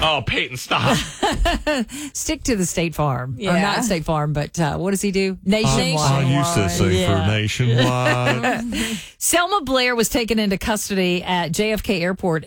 Oh, Peyton, stop. Stick to the State Farm. Or Yeah. not State Farm, but what does he do? Nationwide. I used to sing for Nationwide. Selma Blair was taken into custody at JFK Airport